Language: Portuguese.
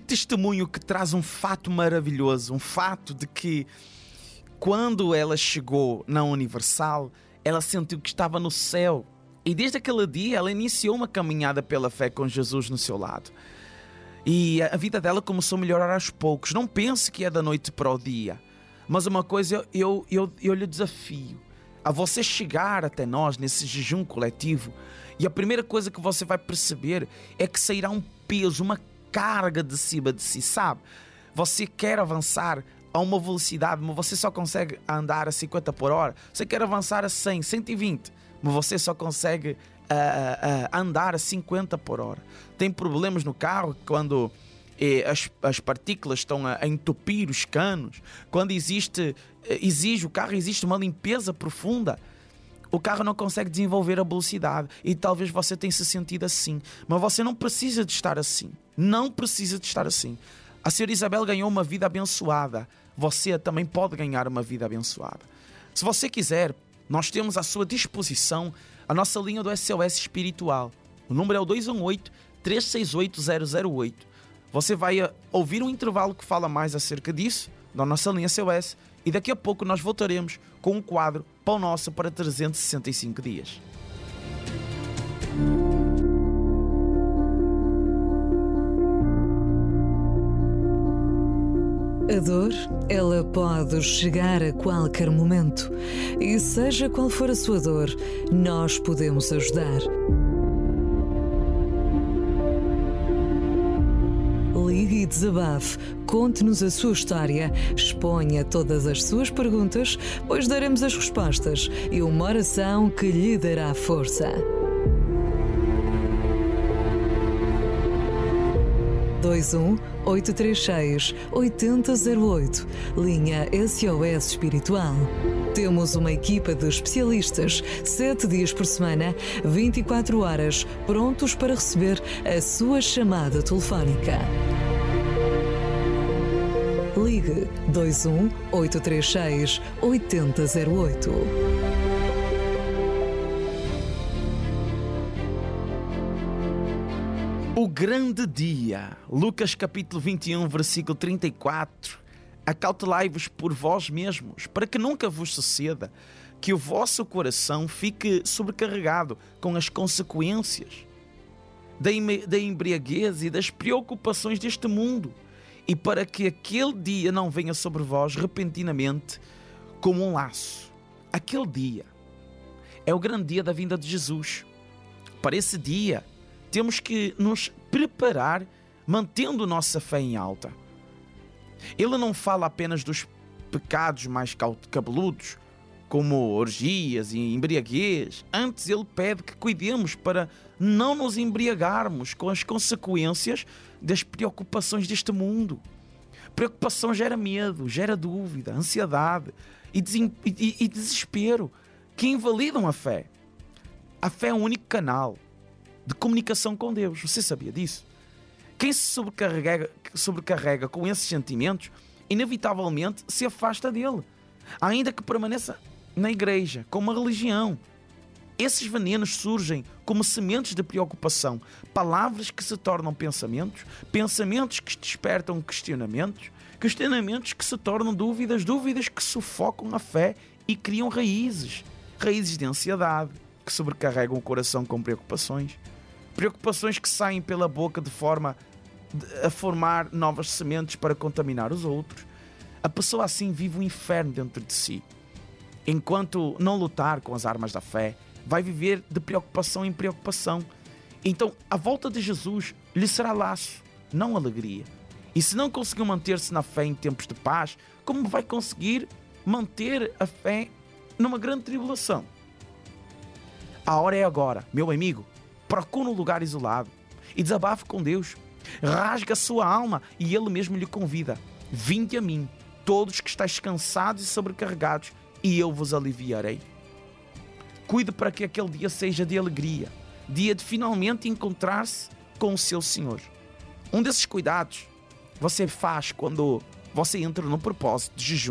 testemunho que traz um fato maravilhoso, um fato de que quando ela chegou na Universal, ela sentiu que estava no céu. E desde aquele dia ela iniciou uma caminhada pela fé com Jesus no seu lado. E a vida dela começou a melhorar aos poucos. Não pense que é da noite para o dia. Mas uma coisa eu lhe desafio a você chegar até nós nesse jejum coletivo, e a primeira coisa que você vai perceber é que sairá um peso, uma carga de cima de si, sabe? Você quer avançar a uma velocidade, mas você só consegue andar a 50 por hora. Você quer avançar a 100, 120, mas você só consegue andar a 50 por hora. Tem problemas no carro quando as partículas estão a entupir os canos. Quando o carro existe uma limpeza profunda, o carro não consegue desenvolver a velocidade. E talvez você tenha se sentido assim, mas você não precisa de estar assim. Não precisa de estar assim. A senhora Isabel ganhou uma vida abençoada. Você também pode ganhar uma vida abençoada. Se você quiser, nós temos à sua disposição a nossa linha do SOS espiritual. O número é o 218-368-008. Você vai ouvir um intervalo que fala mais acerca disso, da nossa linha SOS, e daqui a pouco nós voltaremos com um quadro Pão Nosso para 365 dias. A dor, ela pode chegar a qualquer momento. E seja qual for a sua dor, nós podemos ajudar. Ligue e desabafe, conte-nos a sua história, exponha todas as suas perguntas, pois daremos as respostas e uma oração que lhe dará força. 21-836-8008, linha SOS Espiritual. Temos uma equipa de especialistas, 7 dias por semana, 24 horas, prontos para receber a sua chamada telefónica. Ligue 21-836-8008. O grande dia, Lucas capítulo 21, versículo 34. Acautelai-vos por vós mesmos, para que nunca vos suceda que o vosso coração fique sobrecarregado com as consequências da embriaguez e das preocupações deste mundo, e para que aquele dia não venha sobre vós repentinamente como um laço. Aquele dia é o grande dia da vinda de Jesus. Para esse dia temos que nos preparar mantendo nossa fé em alta. Ele não fala apenas dos pecados mais cabeludos, como orgias e embriaguez. Antes ele pede que cuidemos para não nos embriagarmos com as consequências das preocupações deste mundo. Preocupação gera medo, gera dúvida, ansiedade e desespero que invalidam a fé. A fé é o único canal de comunicação com Deus. Você sabia disso? Quem se sobrecarrega com esses sentimentos, inevitavelmente se afasta dele, ainda que permaneça na igreja, com uma religião. Esses venenos surgem como sementes de preocupação, palavras que se tornam pensamentos, pensamentos que despertam questionamentos, questionamentos que se tornam dúvidas, dúvidas que sufocam a fé e criam raízes de ansiedade, que sobrecarregam o coração com preocupações. Preocupações que saem pela boca de forma a formar novas sementes para contaminar os outros. A pessoa assim vive um inferno dentro de si. Enquanto não lutar com as armas da fé, vai viver de preocupação em preocupação. Então, a volta de Jesus lhe será laço, não alegria. E se não conseguiu manter-se na fé em tempos de paz, como vai conseguir manter a fé numa grande tribulação? A hora é agora, meu amigo. Procure um lugar isolado e desabafe com Deus. Rasga a sua alma e Ele mesmo lhe convida. Vinde a mim, todos que estáis cansados e sobrecarregados, e eu vos aliviarei. Cuide para que aquele dia seja de alegria, dia de finalmente encontrar-se com o seu Senhor. Um desses cuidados você faz quando você entra no propósito de jejum.